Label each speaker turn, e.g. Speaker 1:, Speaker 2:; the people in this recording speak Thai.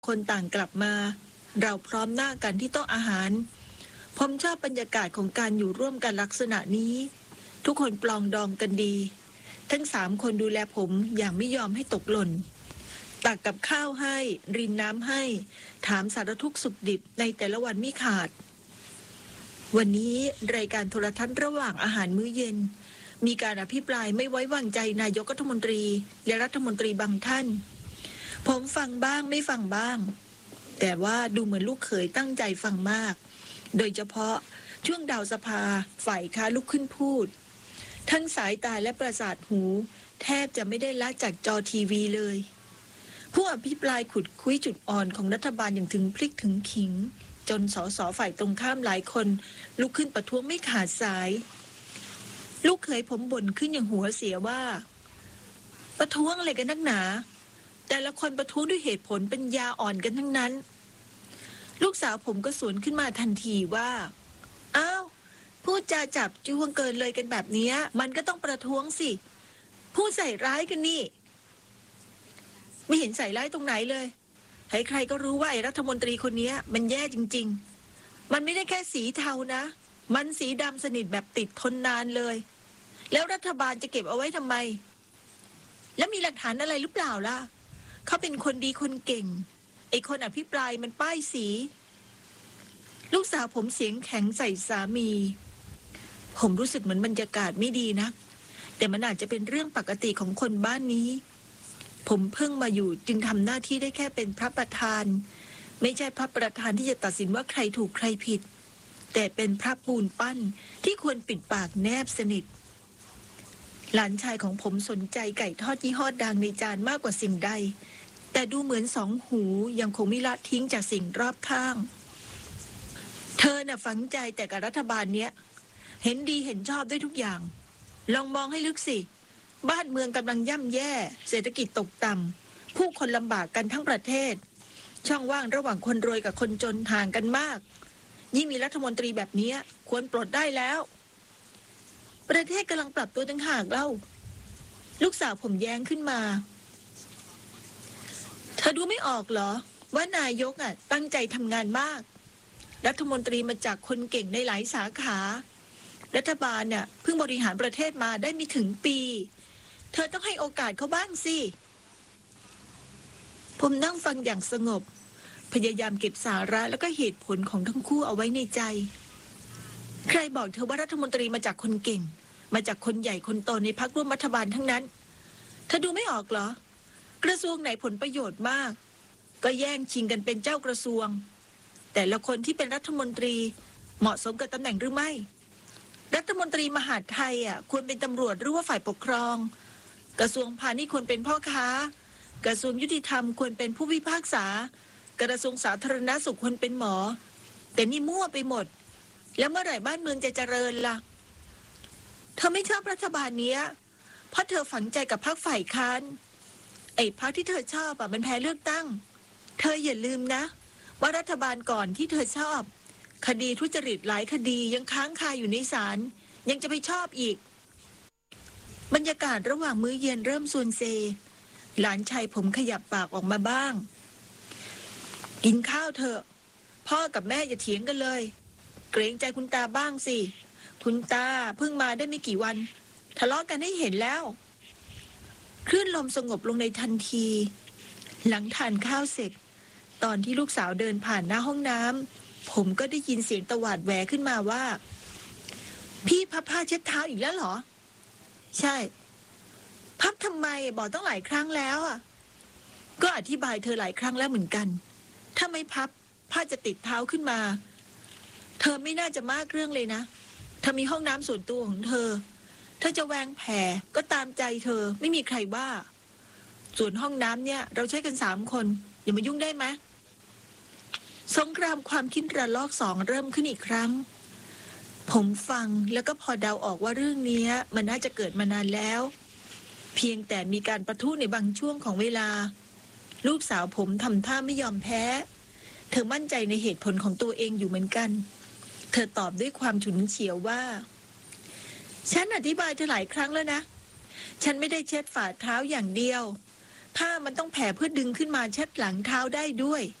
Speaker 1: คนต่างกลับมาเราพร้อมหน้ากันที่โต๊ะอาหารผมชอบบรรยากาศของการอยู่ร่วมกันลักษณะนี้ทุกคนปลองดองกันดีทั้ง3 คนดูแลผมอย่างไม่ยอมให้ตกหล่นตักกับข้าวให้รินน้ำให้ถามสารทุกข์สุขดิบในแต่ละวันไม่ขาดวันนี้รายการโทรทัศน์ระหว่างอาหารมื้อเย็นมีการอภิปรายไม่ไว้วางใจนายกรัฐมนตรีและรัฐมนตรีบางท่านผมฟังบ้างไม่ฟังบ้างแต่ว่าดูเหมือนลูกเขยตั้งใจฟังมากโดยเฉพาะช่วงดาวสภาฝ่ายค้านลุกขึ้นพูดทั้งสายตาและประสาทหูแทบจะไม่ได้ละจากจอทีวีเลยผู้อภิปรายขุดคุยจุดอ่อนของรัฐบาลอย่างถึงพลิกถึงขิงจนสสฝ่ายตรงข้ามหลายคนลุกขึ้นประท้วงไม่ขาดสายลูกเขยผมบ่นขึ้นอย่างหัวเสียว่าประท้วงอะไรกันนักหนาแต่ละคนประท้วงด้วยเหตุผลเป็นยาอ่อนกันทั้งนั้นลูกสาวผมก็สวนขึ้นมาทันทีว่าอ้าวพูดจาจับจ้วงเกินเลยกันแบบนี้มันก็ต้องประท้วงสิพูดใส่ร้ายกันนี่ไม่เห็นใส่ร้ายตรงไหนเลยใครๆก็รู้ว่าไอ้รัฐมนตรีคนนี้มันแย่จริงๆมันไม่ได้แค่สีเทานะมันสีดำสนิทแบบติดทนนานเลยแล้วรัฐบาลจะเก็บเอาไว้ทำไมแล้วมีหลักฐานอะไรหรือเปล่าล่ะเขาเป็นคนดีคนเก่งไอ้คนอภิปรายมันป้ายสีลูกสาวผมเสียงแข็งใส่สามีผมรู้สึกเหมือนบรรยากาศไม่ดีนะแต่มันอาจจะเป็นเรื่องปกติของคนบ้านนี้ผมเพิ่งมาอยู่จึงทำหน้าที่ได้แค่เป็นพระประธานไม่ใช่พระประธานที่จะตัดสินว่าใครถูกใครผิดแต่เป็นพระปูนปั้นที่ควรปิดปากแนบสนิทหลานชายของผมสนใจไก่ทอดยี่ห้อดังในจานมากกว่าสิ่งใดแต่ดูเหมือน2 หูยังคงไม่ละทิ้งจากสิ่งรอบข้างเธอน่ะฝังใจแต่กับรัฐบาลเนี้ยเห็นดีเห็นชอบด้วยทุกอย่างลองมองให้ลึกสิบ้านเมืองกำลังย่ำแย่เศรษฐกิจตกต่ำผู้คนลำบากกันทั้งประเทศช่องว่างระหว่างคนรวยกับคนจนห่างกันมากยิ่งมีรัฐมนตรีแบบนี้ควรปลดได้แล้วประเทศกำลังปรับตัวต่างหากเล่าลูกสาวผมแย้งขึ้นมาเธอดูไม่ออกเหรอว่านายกตั้งใจทำงานมากรัฐมนตรีมาจากคนเก่งในหลายสาขารัฐบาลเพิ่งบริหารประเทศมาได้ไม่ถึงปีเธอต้องให้โอกาสเขาบ้างสิผมนั่งฟังอย่างสงบพยายามเก็บสาระแล้วก็เหตุผลของทั้งคู่เอาไว้ในใจใครบอกเธอว่ารัฐมนตรีมาจากคนเก่งมาจากคนใหญ่คนโตในพรรคร่วมรัฐบาลทั้งนั้นเธอดูไม่ออกเหรอกระทรวงไหนผลประโยชน์มากก็แย่งชิงกันเป็นเจ้ากระทรวงแต่ละคนที่เป็นรัฐมนตรีเหมาะสมกับตำแหน่งหรือไม่รัฐมนตรีมหาดไทยควรเป็นตำรวจหรือว่าฝ่ายปกครองกระทรวงพาณิชย์ควรเป็นพ่อค้ากระทรวงยุติธรรมควรเป็นผู้พิพากษากระทรวงสาธารณสุขควรเป็นหมอแต่นี่มั่วไปหมดแล้วเมื่อไหร่บ้านเมืองจะเจริญล่ะเธอไม่ชอบรัฐบาลนี้เพราะเธอฝังใจกับพรรคฝ่ายค้านไอ้พรรคที่เธอชอบมันแพ้เลือกตั้งเธออย่าลืมนะว่ารัฐบาลก่อนที่เธอชอบคดีทุจริตหลายคดียังค้างคาอยู่ในศาลยังจะไปชอบอีกบรรยากาศระหว่างมื้อเย็นเริ่มซวนเซหลานชายผมขยับปากออกมาบ้างกินข้าวเถอะพ่อกับแม่อย่าเถียงกันเลยเกรงใจคุณตาบ้างสิคุณตาเพิ่งมาได้ไม่กี่วันทะเลาะกันให้เห็นแล้วคลื่นลมสงบลงในทันทีหลังทานข้าวเสร็จตอนที่ลูกสาวเดินผ่านหน้าห้องน้ำผมก็ได้ยินเสียงตวาดแหวขึ้นมาว่าพี่พับผ้าเช็ดเท้าอีกแล้วเหรอใช่พับทำไมบอกต้องหลายครั้งแล้วก็อธิบายเธอหลายครั้งแล้วเหมือนกันถ้าไม่พับผ้าจะติดเท้าขึ้นมาเธอไม่น่าจะมากเรื่องเลยนะเธอมีห้องน้ำส่วนตัวของเธอจะแวงแผ่ก็ตามใจเธอไม่มีใครว่าส่วนห้องน้ำเนี่ยเราใช้กัน3 คนอย่ามายุ่งได้ไหมสงครามความคิดระลอก2เริ่มขึ้นอีกครั้งผมฟังแล้วก็พอเดาออกว่าเรื่องนี้มันน่าจะเกิดมานานแล้วเพียงแต่มีการประทุในบางช่วงของเวลาลูกสาวผมทำท่าไม่ยอมแพ้เธอมั่นใจในเหตุผลของตัวเองอยู่เหมือนกันเธอตอบด้วยความฉุนเฉียวว่าฉันอธิบายเธอหลายครั้งแล้วนะฉันไม่ได้เช็ดฝ่าเท้าอย่างเดียวผ้ามันต้องแผ่เพื่อดึงขึ้นมาเช็ดหลังเท้าได้ด้วย